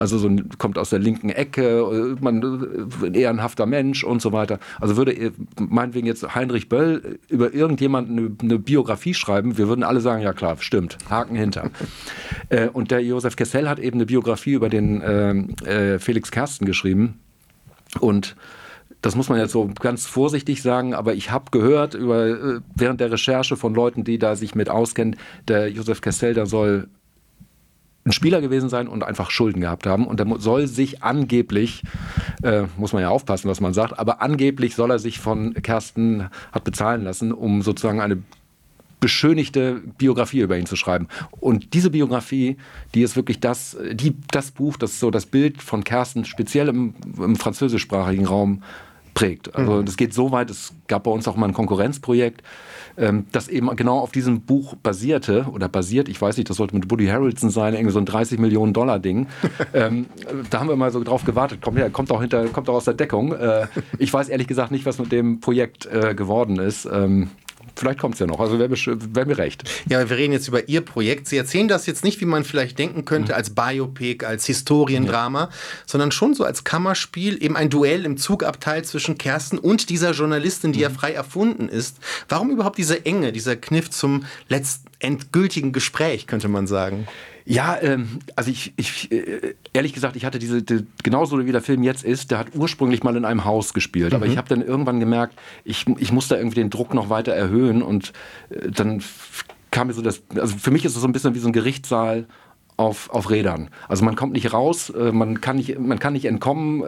Also kommt aus der linken Ecke, ein ehrenhafter Mensch und so weiter. Also würde meinetwegen jetzt Heinrich Böll über irgendjemanden eine Biografie schreiben, wir würden alle sagen, ja klar, stimmt, Haken hinter. Und der Josef Kessel hat eben eine Biografie über den Felix Kersten geschrieben. Und das muss man jetzt so ganz vorsichtig sagen, aber ich habe gehört während der Recherche von Leuten, die da sich mit auskennen, der Josef Kessel, der soll ein Spieler gewesen sein und einfach Schulden gehabt haben. Und der soll sich angeblich, muss man ja aufpassen, was man sagt, aber angeblich soll er sich von Kersten hat bezahlen lassen, um sozusagen eine beschönigte Biografie über ihn zu schreiben. Und diese Biografie, die ist wirklich das Buch, das so das Bild von Kersten speziell im französischsprachigen Raum prägt. Also das geht so weit, es gab bei uns auch mal ein Konkurrenzprojekt, das eben genau auf diesem Buch basiert, ich weiß nicht, das sollte mit Woody Harrelson sein, irgendwie so ein 30 Millionen Dollar Ding. Da haben wir mal so drauf gewartet, kommt auch aus der Deckung. Ich weiß ehrlich gesagt nicht, was mit dem Projekt geworden ist. Vielleicht kommt es ja noch, also wäre mir recht. Ja, wir reden jetzt über Ihr Projekt. Sie erzählen das jetzt nicht, wie man vielleicht denken könnte, als Biopic, als Historiendrama, sondern schon so als Kammerspiel, eben ein Duell im Zugabteil zwischen Kersten und dieser Journalistin, die ja frei erfunden ist. Warum überhaupt diese Enge, dieser Kniff zum endgültigen Gespräch, könnte man sagen? Ja, also ehrlich gesagt, ich hatte genauso wie der Film jetzt ist, der hat ursprünglich mal in einem Haus gespielt, aber ich habe dann irgendwann gemerkt, ich muss da irgendwie den Druck noch weiter erhöhen und dann kam mir so also für mich ist es so ein bisschen wie so ein Gerichtssaal auf Rädern. Also man kommt nicht raus, man kann nicht entkommen,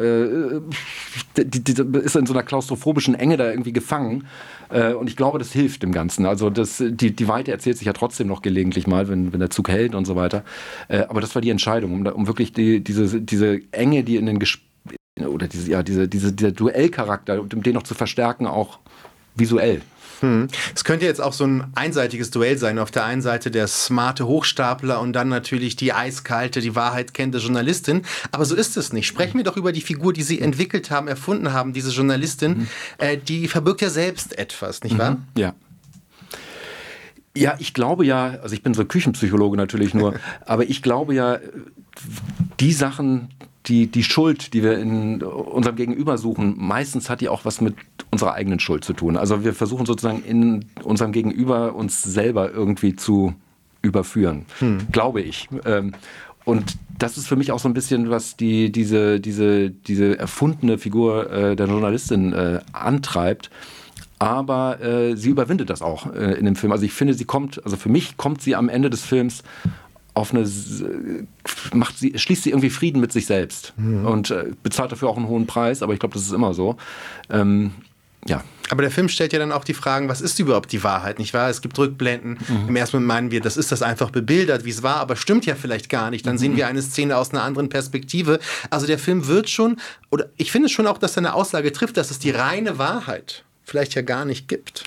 ist in so einer klaustrophobischen Enge da irgendwie gefangen. Und ich glaube, das hilft dem Ganzen. Also die Weite erzählt sich ja trotzdem noch gelegentlich mal, wenn der Zug hält und so weiter. Aber das war die Entscheidung, um wirklich diese Enge, die in den oder dieser Duellcharakter, um den noch zu verstärken, auch visuell. Es könnte jetzt auch so ein einseitiges Duell sein. Auf der einen Seite der smarte Hochstapler und dann natürlich die eiskalte, die Wahrheit kennende Journalistin. Aber so ist es nicht. Sprechen wir doch über die Figur, die Sie entwickelt haben, erfunden haben, diese Journalistin. Die verbirgt ja selbst etwas, nicht wahr? Ja. Ja, ich glaube ja, also ich bin so Küchenpsychologe natürlich nur, aber ich glaube ja, die Sachen, die Schuld, die wir in unserem Gegenüber suchen, meistens hat die auch was mit unserer eigenen Schuld zu tun. Also wir versuchen sozusagen in unserem Gegenüber uns selber irgendwie zu überführen, glaube ich. Und das ist für mich auch so ein bisschen, was diese erfundene Figur der Journalistin antreibt. Aber sie überwindet das auch in dem Film. Also ich finde, für mich kommt sie am Ende des Films schließt sie irgendwie Frieden mit sich selbst und bezahlt dafür auch einen hohen Preis, aber ich glaube, das ist immer so. Ja. Aber der Film stellt ja dann auch die Fragen, was ist überhaupt die Wahrheit, nicht wahr? Es gibt Rückblenden. Im ersten Moment meinen wir, das ist das einfach bebildert, wie es war, aber stimmt ja vielleicht gar nicht. Dann sehen wir eine Szene aus einer anderen Perspektive. Also der Film wird schon, oder ich finde schon auch, dass er eine Aussage trifft, dass es die reine Wahrheit vielleicht ja gar nicht gibt.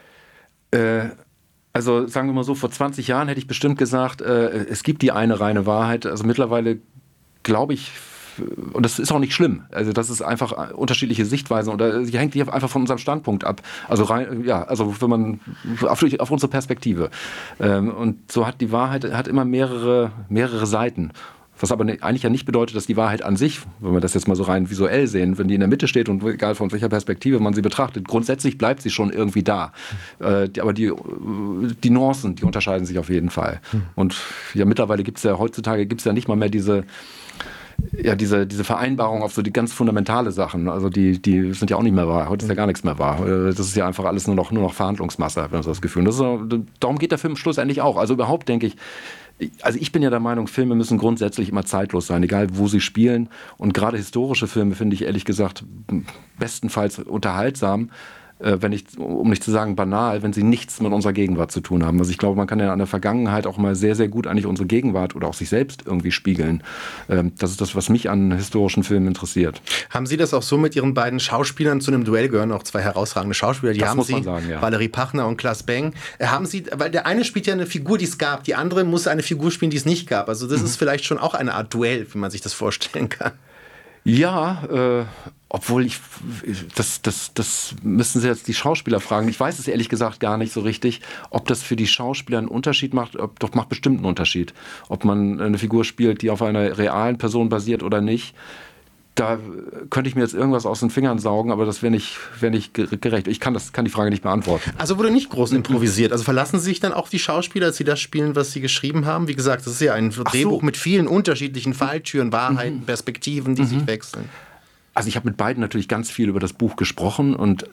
Also sagen wir mal so, vor 20 Jahren hätte ich bestimmt gesagt, es gibt die eine reine Wahrheit. Also mittlerweile glaube ich, und das ist auch nicht schlimm, also das ist einfach unterschiedliche Sichtweisen oder sie hängt einfach von unserem Standpunkt ab. Also wenn man auf unsere Perspektive. Und so hat die Wahrheit immer mehrere Seiten. Was aber eigentlich ja nicht bedeutet, dass die Wahrheit an sich, wenn wir das jetzt mal so rein visuell sehen, wenn die in der Mitte steht und egal von welcher Perspektive man sie betrachtet, grundsätzlich bleibt sie schon irgendwie da. Aber die Nuancen, die unterscheiden sich auf jeden Fall. Und ja, mittlerweile heutzutage gibt es ja nicht mal mehr diese Vereinbarung auf so die ganz fundamentale Sachen, also die sind ja auch nicht mehr wahr. Heute ist ja gar nichts mehr wahr. Das ist ja einfach alles nur noch Verhandlungsmasse, wenn man so das Gefühl. Darum geht der Film schlussendlich auch. Also überhaupt denke ich, also ich bin ja der Meinung, Filme müssen grundsätzlich immer zeitlos sein, egal wo sie spielen. Und gerade historische Filme finde ich ehrlich gesagt bestenfalls unterhaltsam, um nicht zu sagen banal, wenn sie nichts mit unserer Gegenwart zu tun haben. Also ich glaube, man kann ja an der Vergangenheit auch mal sehr, sehr gut eigentlich unsere Gegenwart oder auch sich selbst irgendwie spiegeln. Das ist das, was mich an historischen Filmen interessiert. Haben Sie das auch so mit Ihren beiden Schauspielern zu einem Duell gehören? Auch zwei herausragende Schauspieler, die das haben muss Sie, man sagen, ja. Valerie Pachner und Claes Beng. Weil der eine spielt ja eine Figur, die es gab, die andere muss eine Figur spielen, die es nicht gab. Also das ist vielleicht schon auch eine Art Duell, wie man sich das vorstellen kann. Ja, obwohl das müssen Sie jetzt die Schauspieler fragen. Ich weiß es ehrlich gesagt gar nicht so richtig, ob das für die Schauspieler einen Unterschied macht. Doch macht bestimmt einen Unterschied, ob man eine Figur spielt, die auf einer realen Person basiert oder nicht. Da könnte ich mir jetzt irgendwas aus den Fingern saugen, aber das wäre nicht gerecht. Ich kann die Frage nicht beantworten. Also wurde nicht groß improvisiert. Also verlassen Sie sich dann auch die Schauspieler, als sie das spielen, was sie geschrieben haben? Wie gesagt, das ist ja ein Drehbuch mit vielen unterschiedlichen Falltüren, Wahrheiten, Perspektiven, die sich wechseln. Also ich habe mit beiden natürlich ganz viel über das Buch gesprochen und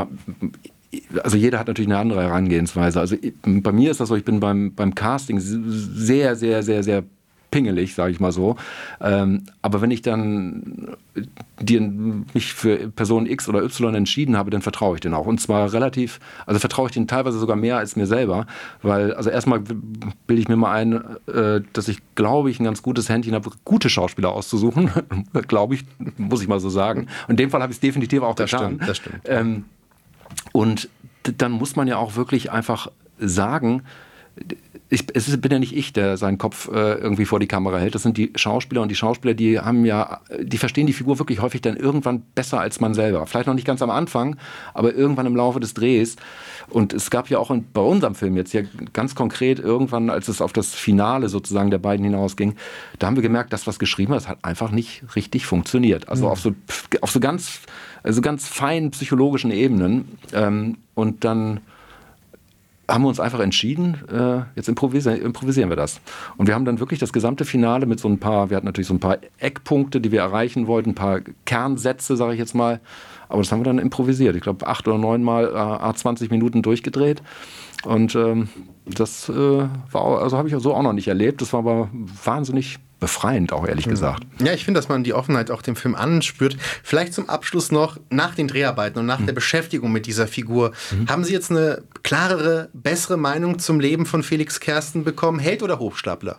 also jeder hat natürlich eine andere Herangehensweise. Also bei mir ist das so, ich bin beim Casting sehr, sehr, sehr, sehr pingelig, sage ich mal so. Aber wenn ich dann mich für Person X oder Y entschieden habe, dann vertraue ich denen auch. Und zwar vertraue ich denen teilweise sogar mehr als mir selber. Weil, also erstmal bilde ich mir mal ein, dass ich, glaube ich, ein ganz gutes Händchen habe, gute Schauspieler auszusuchen. Glaube ich, muss ich mal so sagen. Und in dem Fall habe ich es definitiv auch getan. Das stimmt. Und dann muss man ja auch wirklich einfach sagen, bin ja nicht ich, der seinen Kopf irgendwie vor die Kamera hält. Das sind die Schauspieler, und die Schauspieler, die verstehen die Figur wirklich häufig dann irgendwann besser als man selber. Vielleicht noch nicht ganz am Anfang, aber irgendwann im Laufe des Drehs. Und es gab ja auch bei unserem Film jetzt ja ganz konkret irgendwann, als es auf das Finale sozusagen der beiden hinausging, da haben wir gemerkt, dass was geschrieben ist, hat einfach nicht richtig funktioniert. Also auf so ganz feinen psychologischen Ebenen. Und dann haben wir uns einfach entschieden, jetzt improvisieren wir das. Und wir haben dann wirklich das gesamte Finale mit wir hatten natürlich so ein paar Eckpunkte, die wir erreichen wollten, ein paar Kernsätze, sage ich jetzt mal, aber das haben wir dann improvisiert. Ich glaube 8 oder 9 Mal 20 Minuten durchgedreht, und das habe ich so auch noch nicht erlebt. Das war aber wahnsinnig befreiend, auch ehrlich gesagt. Ja, ich finde, dass man die Offenheit auch dem Film anspürt. Vielleicht zum Abschluss noch, nach den Dreharbeiten und nach der Beschäftigung mit dieser Figur, haben Sie jetzt eine klarere, bessere Meinung zum Leben von Felix Kersten bekommen? Held oder Hochstapler?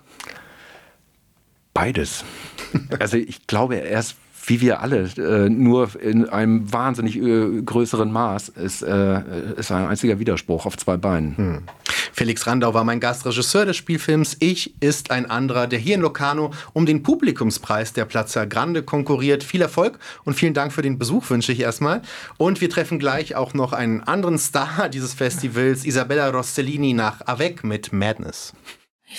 Beides. Also ich glaube, er ist, wie wir alle, nur in einem wahnsinnig größeren Maß, ist ein einziger Widerspruch auf 2 Beinen. Felix Randau war mein Gastregisseur des Spielfilms Ich ist ein anderer, der hier in Locarno um den Publikumspreis der Piazza Grande konkurriert. Viel Erfolg und vielen Dank für den Besuch, wünsche ich erstmal. Und wir treffen gleich auch noch einen anderen Star dieses Festivals, Isabella Rossellini, nach Avec mit Madness.